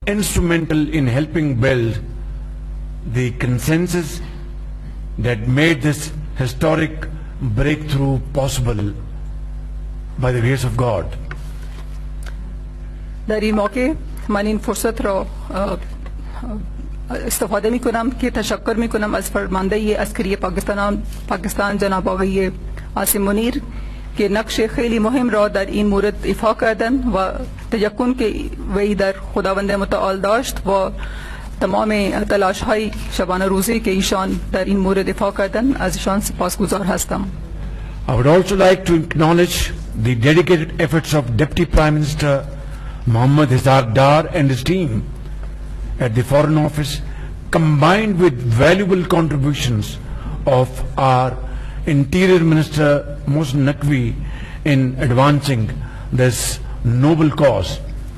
instrumental in helping build the consensus that made this historic breakthrough possible by the grace of God. در این موقع من این فرصت را استفاده می کنم که تشکر می کنم از فرمانده عسکری پاکستان جناب آقای عاصم منیر که نقش خیلی مهم را در این مورد ایفا کردند و تیقن که وی در خداوند متعال داشت و تمام تلاش های شبانه روزی که ایشان در این مورد ایفا کردند از ایشان سپاسگزار هستم. I would also like to acknowledge the dedicated efforts of Deputy Prime Minister Mohammad Ishaq Dar and his team at the Foreign Office, combined with valuable contributions of our Interior Minister Mohsen Naqvi in advancing this noble cause.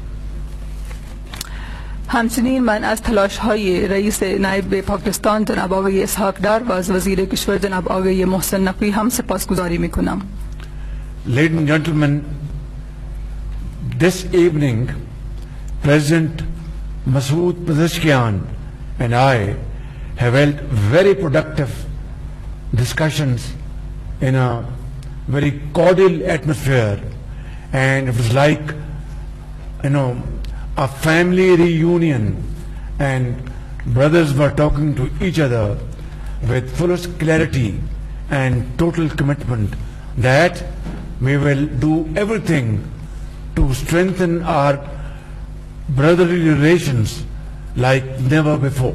همچنین من از تلاش های رئیس نایب پاکستان جناب آقای اسحاق دار و از وزیر کشور جناب آقای محسن نقوی هم سپاسگزاری می کنم. Ladies and gentlemen, this evening President Masood Pezeshkian and I have held very productive discussions in a very cordial atmosphere, and it was like, a family reunion, and brothers were talking to each other with fullest clarity and total commitment that we will do everything to strengthen our brotherly relations like never before.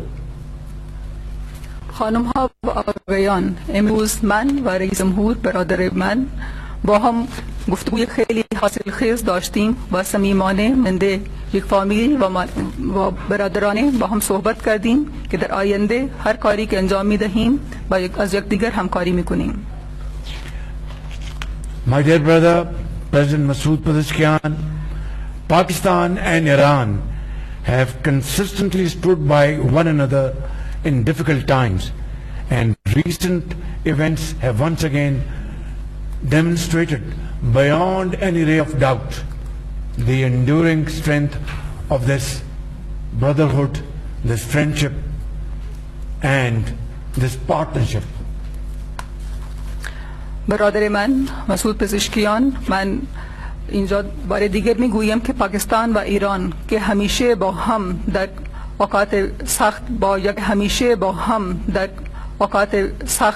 خانم ها و آقایان، امروز من و رئیس جمهور برادر من با هم گفتگوی خیلی حاصلخیز داشتیم و صمیمانه مانده یک فامیلی و برادرانه با هم صحبت کردیم که در آینده هر کاری که انجام می‌دهیم با از یکدیگر همکاری می‌کنیم. My dear brother, President Masood Pezeshkian, Pakistan and Iran have consistently stood by one another in difficult times, and recent events have once again demonstrated beyond any ray of doubt the enduring strength of this brotherhood, this friendship, and this partnership. برادر من مسعود پزشکیان، من اینجا بار دیگر میگویم که پاکستان و ایران که همیشه با هم در اوقات سخت